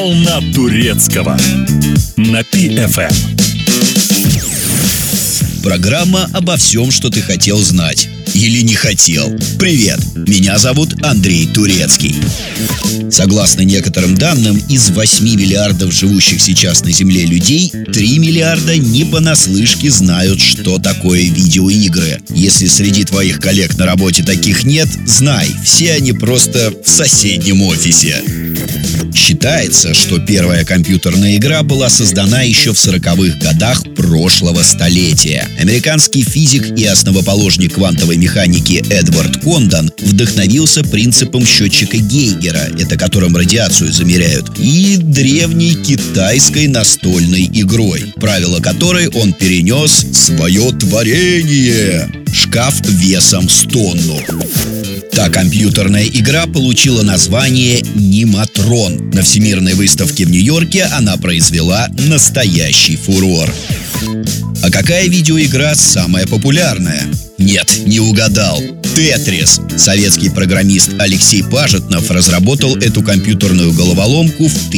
Волна турецкого на PFM. Программа обо всем, что ты хотел знать. Или не хотел. Привет, меня зовут Андрей Турецкий. Согласно некоторым данным, из 8 миллиардов живущих сейчас на Земле людей, 3 миллиарда не понаслышке знают, что такое видеоигры. Если среди твоих коллег на работе таких нет, знай, все они просто в соседнем офисе. Считается, что первая компьютерная игра была создана еще в 40-х годах прошлого столетия. Американский физик и основоположник квантовой механики Эдвард Кондон вдохновился принципом счетчика Гейгера, это которым радиацию замеряют, и древней китайской настольной игрой, правила которой он перенес в свое творение – шкаф весом с тонну. Та компьютерная игра получила название «Нематрон». На Всемирной выставке в Нью-Йорке она произвела настоящий фурор. А какая видеоигра самая популярная? Нет, не угадал. «Тетрис». Советский программист Алексей Пажетнов разработал эту компьютерную головоломку в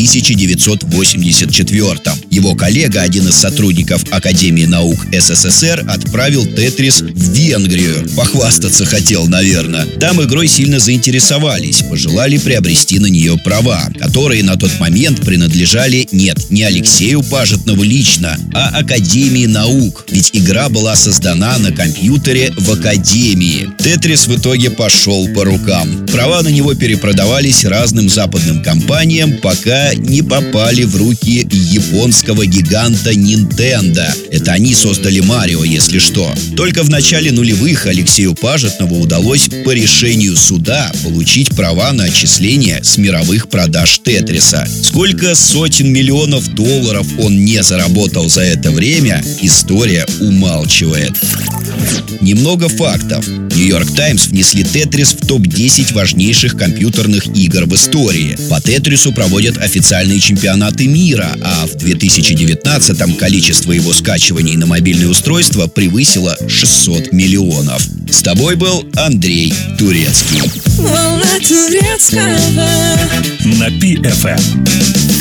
1984-м. Его коллега, один из сотрудников Академии наук СССР, отправил «Тетрис» в Венгрию. Похвастаться хотел, наверное. Там игрой сильно заинтересовались, пожелали приобрести на нее права, которые на тот момент принадлежали, нет, не Алексею Пажетнову лично, а Академии наук. Ведь игра была создана на компьютере в Академии. «Тетрис» в итоге пошел по рукам. Права на него перепродавались разным западным компаниям, пока не попали в руки японского гиганта Nintendo. Это они создали Марио, если что. Только в начале нулевых Алексею Пажетнову удалось по решению суда получить права на отчисление с мировых продаж «Тетриса». Сколько сотен миллионов долларов он не заработал за это время, история умалчивает. Немного фактов. «Нью-Йорк Таймс» внесли «Тетрис» в топ-10 важнейших компьютерных игр в истории. По «Тетрису» проводят официальные чемпионаты мира, а в 2019-м количество его скачиваний на мобильные устройства превысило 600 миллионов. С тобой был Андрей Турецкий. На PFM.